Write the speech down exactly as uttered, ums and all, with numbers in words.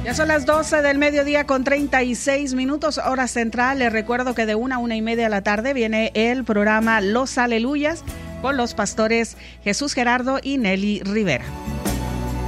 Ya son las doce del mediodía con treinta y seis minutos, hora central. Les recuerdo que de una a una y media de la tarde viene el programa Los Aleluyas con los pastores Jesús Gerardo y Nelly Rivera.